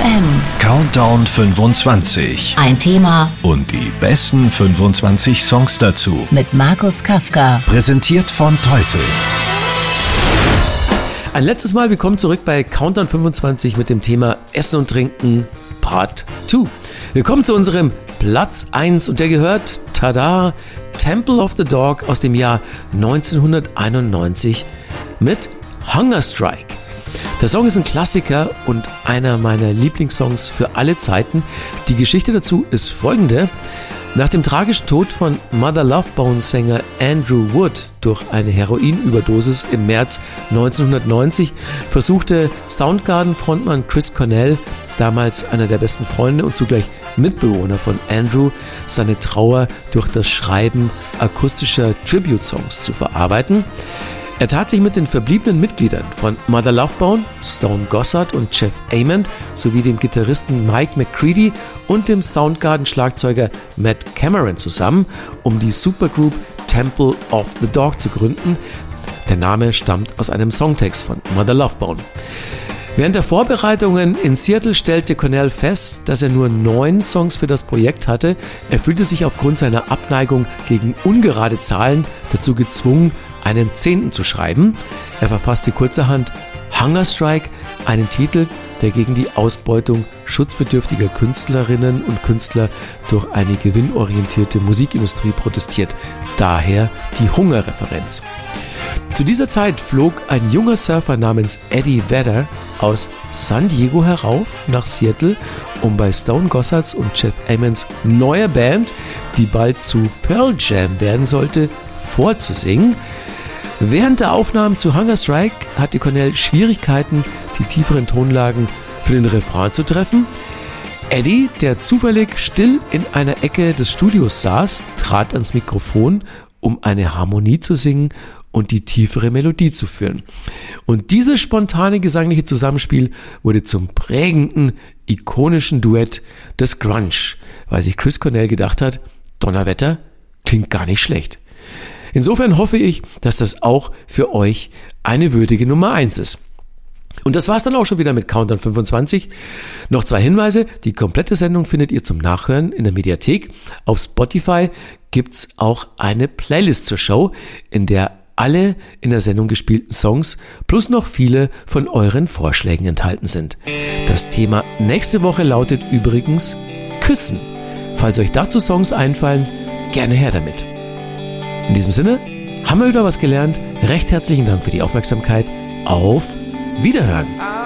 FM. Countdown 25. Ein Thema Und die besten 25 Songs dazu. mit Markus Kafka. Präsentiert von Teufel. Ein letztes Mal willkommen zurück bei Countdown 25 mit dem Thema Essen und Trinken Part 2. Willkommen zu unserem Platz 1 und der gehört, tada, Temple of the Dog aus dem Jahr 1991 mit Hunger Strike. Der Song ist ein Klassiker und einer meiner Lieblingssongs für alle Zeiten. Die Geschichte dazu ist folgende. Nach dem tragischen Tod von Mother Love Bone-Sänger Andrew Wood durch eine Heroinüberdosis im März 1990 versuchte Soundgarden-Frontmann Chris Cornell, damals einer der besten Freunde und zugleich Mitbewohner von Andrew, seine Trauer durch das Schreiben akustischer Tribute-Songs zu verarbeiten. Er tat sich mit den verbliebenen Mitgliedern von Mother Love Bone, Stone Gossard und Jeff Ament sowie dem Gitarristen Mike McCready und dem Soundgarden-Schlagzeuger Matt Cameron zusammen, um die Supergroup Temple of the Dog zu gründen. Der Name stammt aus einem Songtext von Mother Love Bone. Während der Vorbereitungen in Seattle stellte Cornell fest, dass er nur 9 Songs für das Projekt hatte. Er fühlte sich aufgrund seiner Abneigung gegen ungerade Zahlen dazu gezwungen, einen 10. zu schreiben. Er verfasste kurzerhand Hunger Strike, einen Titel, der gegen die Ausbeutung schutzbedürftiger Künstlerinnen und Künstler durch eine gewinnorientierte Musikindustrie protestiert. Daher die Hungerreferenz. Zu dieser Zeit flog ein junger Surfer namens Eddie Vedder aus San Diego herauf nach Seattle, um bei Stone Gossards und Jeff Amons neuer Band, die bald zu Pearl Jam werden sollte, vorzusingen. Während der Aufnahmen zu Hunger Strike hatte Cornell Schwierigkeiten, die tieferen Tonlagen für den Refrain zu treffen. Eddie, der zufällig still in einer Ecke des Studios saß, trat ans Mikrofon, um eine Harmonie zu singen und die tiefere Melodie zu führen. Und dieses spontane gesangliche Zusammenspiel wurde zum prägenden, ikonischen Duett des Grunge, weil sich Chris Cornell gedacht hat, Donnerwetter, klingt gar nicht schlecht. Insofern hoffe ich, dass das auch für euch eine würdige Nummer 1 ist. Und das war's dann auch schon wieder mit Countdown 25. Noch 2 Hinweise. Die komplette Sendung findet ihr zum Nachhören in der Mediathek. Auf Spotify gibt's auch eine Playlist zur Show, in der alle in der Sendung gespielten Songs plus noch viele von euren Vorschlägen enthalten sind. Das Thema nächste Woche lautet übrigens Küssen. Falls euch dazu Songs einfallen, gerne her damit. In diesem Sinne, haben wir wieder was gelernt. Recht herzlichen Dank für die Aufmerksamkeit. Auf Wiederhören.